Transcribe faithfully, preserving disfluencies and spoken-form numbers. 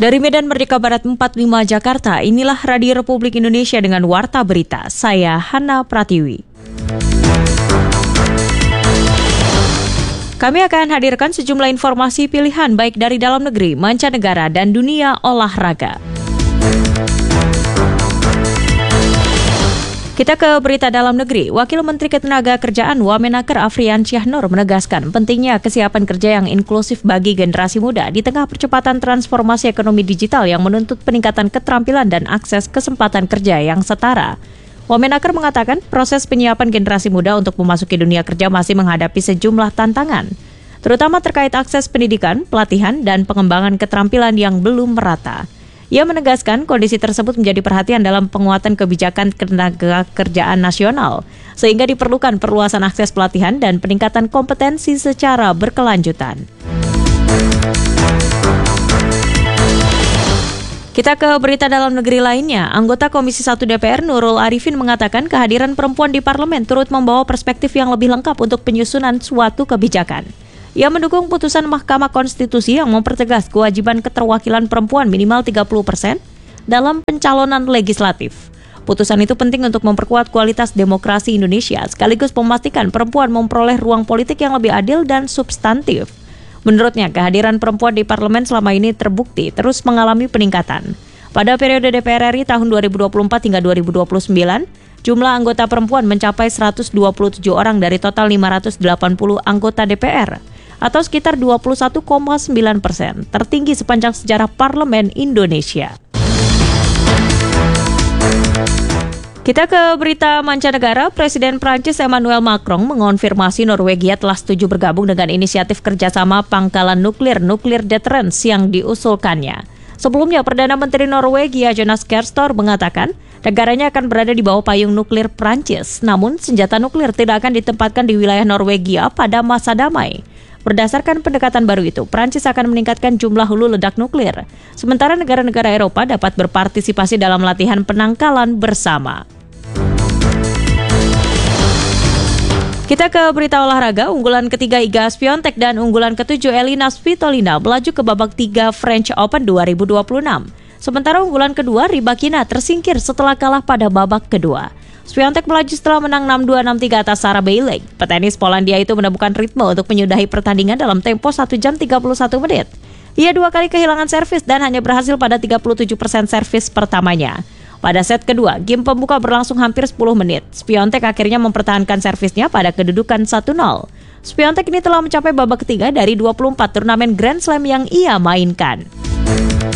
Dari Medan Merdeka Barat empat puluh lima Jakarta, inilah Radio Republik Indonesia dengan Warta Berita. Saya Hana Pratiwi. Kami akan hadirkan sejumlah informasi pilihan baik dari dalam negeri, mancanegara, dan dunia olahraga. Kita ke berita dalam negeri. Wakil Menteri Ketenagakerjaan Wamenaker Afrian Syahnur menegaskan pentingnya kesiapan kerja yang inklusif bagi generasi muda di tengah percepatan transformasi ekonomi digital yang menuntut peningkatan keterampilan dan akses kesempatan kerja yang setara. Wamenaker mengatakan proses penyiapan generasi muda untuk memasuki dunia kerja masih menghadapi sejumlah tantangan, terutama terkait akses pendidikan, pelatihan, dan pengembangan keterampilan yang belum merata. Ia menegaskan kondisi tersebut menjadi perhatian dalam penguatan kebijakan ketenagakerjaan nasional, sehingga diperlukan perluasan akses pelatihan dan peningkatan kompetensi secara berkelanjutan. Kita ke berita dalam negeri lainnya. Anggota Komisi satu D P R Nurul Arifin mengatakan kehadiran perempuan di parlemen turut membawa perspektif yang lebih lengkap untuk penyusunan suatu kebijakan. Ia mendukung putusan Mahkamah Konstitusi yang mempertegas kewajiban keterwakilan perempuan minimal tiga puluh persen dalam pencalonan legislatif. Putusan itu penting untuk memperkuat kualitas demokrasi Indonesia, sekaligus memastikan perempuan memperoleh ruang politik yang lebih adil dan substantif. Menurutnya, kehadiran perempuan di parlemen selama ini terbukti terus mengalami peningkatan. Pada periode D P R R I tahun dua ribu dua puluh empat hingga dua ribu dua puluh sembilan, jumlah anggota perempuan mencapai seratus dua puluh tujuh orang dari total lima ratus delapan puluh anggota D P R, atau sekitar dua puluh satu koma sembilan persen, tertinggi sepanjang sejarah parlemen Indonesia. Kita ke berita mancanegara. Presiden Prancis Emmanuel Macron mengonfirmasi Norwegia telah setuju bergabung dengan inisiatif kerjasama pangkalan nuklir Nuclear Deterrence yang diusulkannya. Sebelumnya, Perdana Menteri Norwegia Jonas Gahr Store mengatakan negaranya akan berada di bawah payung nuklir Prancis, namun senjata nuklir tidak akan ditempatkan di wilayah Norwegia pada masa damai. Berdasarkan pendekatan baru itu, Prancis akan meningkatkan jumlah hulu ledak nuklir, sementara negara-negara Eropa dapat berpartisipasi dalam latihan penangkalan bersama. Kita ke berita olahraga. Unggulan ketiga Iga Swiatek dan unggulan ketujuh Elina Svitolina melaju ke babak tiga French Open dua ribu dua puluh enam. Sementara unggulan kedua Rybakina tersingkir setelah kalah pada babak kedua. Swiatek melaju setelah menang enam dua enam tiga atas Sarah Bailey. Petenis Polandia itu menemukan ritme untuk menyudahi pertandingan dalam tempo satu jam tiga puluh satu menit. Ia dua kali kehilangan servis dan hanya berhasil pada tiga puluh tujuh persen servis pertamanya. Pada set kedua, game pembuka berlangsung hampir sepuluh menit. Swiatek akhirnya mempertahankan servisnya pada kedudukan satu nol. Swiatek ini telah mencapai babak ketiga dari dua puluh empat turnamen Grand Slam yang ia mainkan.